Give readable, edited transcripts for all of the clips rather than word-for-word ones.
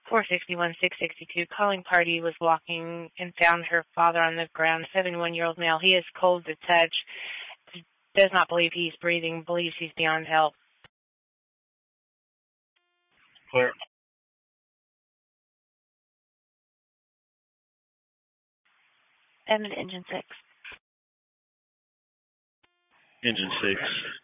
461, 662. Calling party was walking and found her father on the ground, 71-year-old male. He is cold to touch, does not believe he's breathing, believes he's beyond help. Clear. Edmund, engine 6. Engine 6.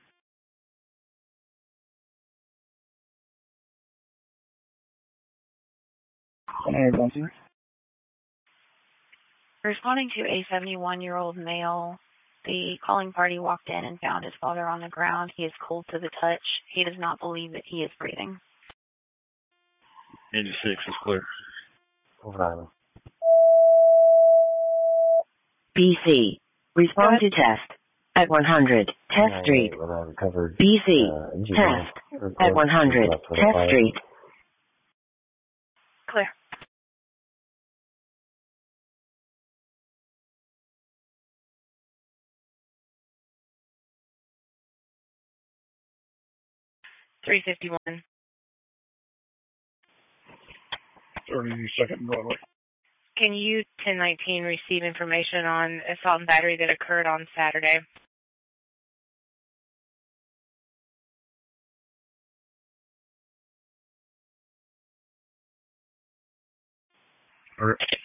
Responding to a 71-year-old male, the calling party walked in and found his father on the ground. He is cold to the touch. He does not believe that he is breathing. Engine 6 is clear. Over Island. BC. Respond to test. At 100. Test Street. BC. Test. At 100. Test Street. Clear. $351. 32nd Broadway. Can you 1019 receive information on assault and battery that occurred on Saturday? Or